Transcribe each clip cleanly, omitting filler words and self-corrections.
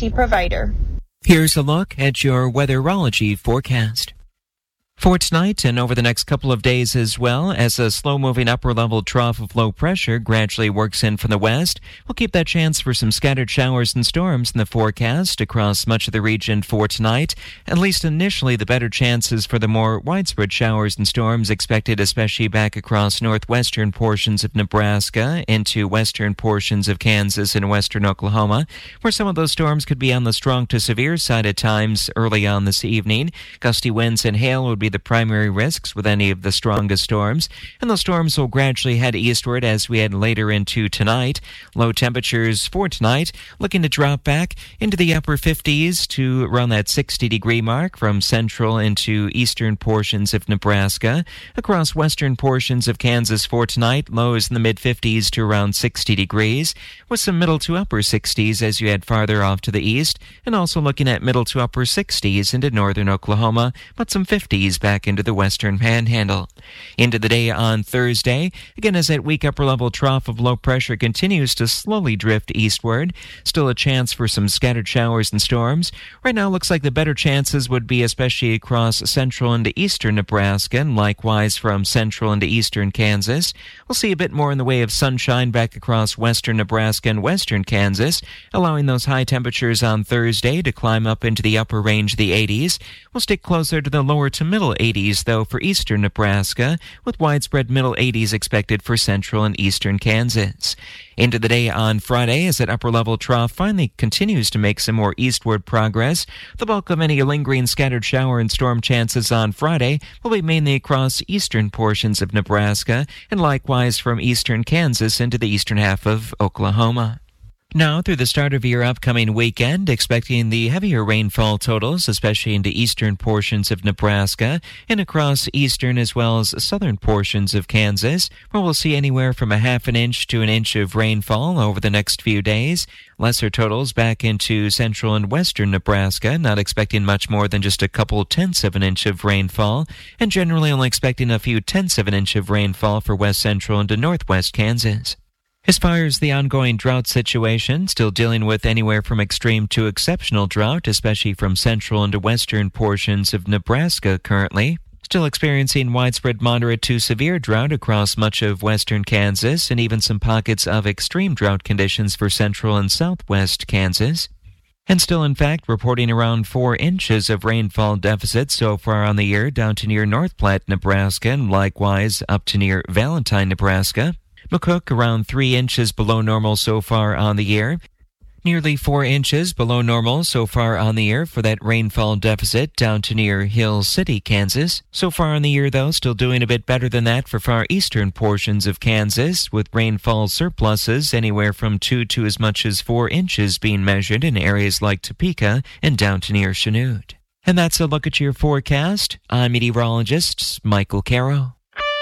warranty provider. Here's a look at your weatherology forecast. For tonight and over the next couple of days as well, as a slow-moving upper-level trough of low pressure gradually works in from the west, we'll keep that chance for some scattered showers and storms in the forecast across much of the region for tonight. At least initially, the better chances for the more widespread showers and storms expected, especially back across northwestern portions of Nebraska into western portions of Kansas and western Oklahoma, where some of those storms could be on the strong to severe side at times early on this evening. Gusty winds and hail would be the primary risks with any of the strongest storms, and those storms will gradually head eastward as we head later into tonight. Low temperatures for tonight looking to drop back into the upper 50s to around that 60-degree mark from central into eastern portions of Nebraska. Across western portions of Kansas for tonight, lows in the mid-50s to around 60 degrees, with some middle to upper 60s as you head farther off to the east, and also looking at middle to upper 60s into northern Oklahoma, but some 50s back into the western panhandle. Into the day on Thursday, again as that weak upper-level trough of low pressure continues to slowly drift eastward, still a chance for some scattered showers and storms. Right now looks like the better chances would be especially across central into eastern Nebraska and likewise from central into eastern Kansas. We'll see a bit more in the way of sunshine back across western Nebraska and western Kansas, allowing those high temperatures on Thursday to climb up into the upper range of the 80s. We'll stick closer to the lower to middle 80s, though, for eastern Nebraska, with widespread middle 80s expected for central and eastern Kansas. Into the day on Friday, as that upper-level trough finally continues to make some more eastward progress, the bulk of any lingering scattered shower and storm chances on Friday will be mainly across eastern portions of Nebraska, and likewise from eastern Kansas into the eastern half of Oklahoma. Now, through the start of your upcoming weekend, expecting the heavier rainfall totals, especially into eastern portions of Nebraska and across eastern as well as southern portions of Kansas, where we'll see anywhere from a half an inch to an inch of rainfall over the next few days. Lesser totals back into central and western Nebraska, not expecting much more than just a couple tenths of an inch of rainfall, and generally only expecting a few tenths of an inch of rainfall for west central into northwest Kansas. As far as the ongoing drought situation, still dealing with anywhere from extreme to exceptional drought, especially from central into western portions of Nebraska currently. Still experiencing widespread moderate to severe drought across much of western Kansas and even some pockets of extreme drought conditions for central and southwest Kansas. And still, in fact, reporting around 4 inches of rainfall deficit so far on the year down to near North Platte, Nebraska, and likewise up to near Valentine, Nebraska. McCook around 3 inches below normal so far on the year. Nearly 4 inches below normal so far on the year for that rainfall deficit down to near Hill City, Kansas. So far on the year, though, still doing a bit better than that for far eastern portions of Kansas, with rainfall surpluses anywhere from 2 to as much as 4 inches being measured in areas like Topeka and down to near Chanute. And that's a look at your forecast. I'm meteorologist Michael Caro.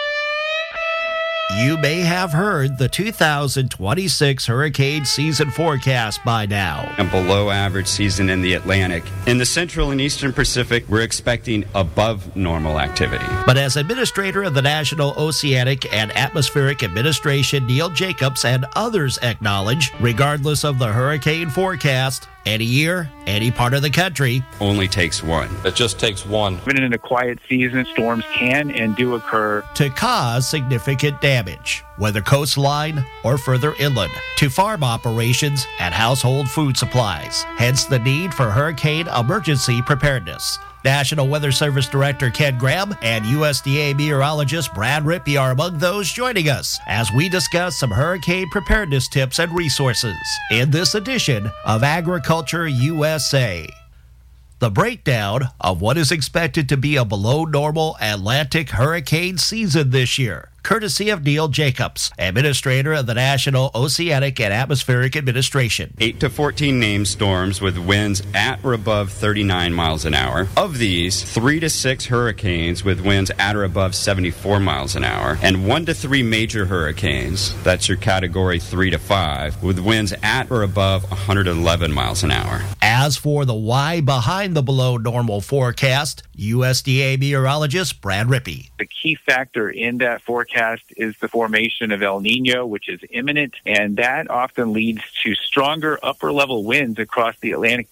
You may have heard the 2026 hurricane season forecast by now. A below average season in the Atlantic. In the central and eastern Pacific, we're expecting above normal activity. But as Administrator of the National Oceanic and Atmospheric Administration, Neil Jacobs, and others acknowledge, regardless of the hurricane forecast, any year, any part of the country, only takes one. It just takes one. Even in a quiet season, storms can and do occur to cause significant damage, whether coastline or further inland, to farm operations and household food supplies. Hence the need for hurricane emergency preparedness. National Weather Service Director Ken Graham and USDA meteorologist Brad Rippey are among those joining us as we discuss some hurricane preparedness tips and resources in this edition of Agriculture USA. The breakdown of what is expected to be a below normal Atlantic hurricane season this year, courtesy of Neil Jacobs, Administrator of the National Oceanic and Atmospheric Administration. 8 to 14 named storms with winds at or above 39 miles an hour. Of these, 3 to 6 hurricanes with winds at or above 74 miles an hour, and 1 to 3 major hurricanes, that's your category 3 to 5, with winds at or above 111 miles an hour. As for the why behind the below normal forecast, USDA meteorologist Brad Rippey. The key factor in that forecast is the formation of El Nino, which is imminent, and that often leads to stronger upper-level winds across the Atlantic